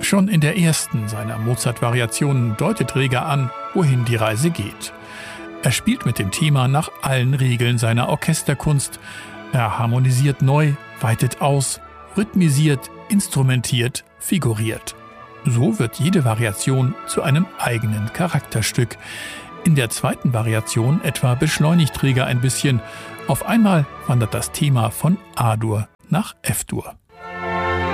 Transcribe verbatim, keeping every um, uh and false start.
Schon in der ersten seiner Mozart-Variationen deutet Reger an, wohin die Reise geht. Er spielt mit dem Thema nach allen Regeln seiner Orchesterkunst. Er harmonisiert neu, weitet aus, rhythmisiert, instrumentiert, figuriert. So wird jede Variation zu einem eigenen Charakterstück. In der zweiten Variation etwa beschleunigt Reger ein bisschen. Auf einmal wandert das Thema von A-Dur nach F-Dur.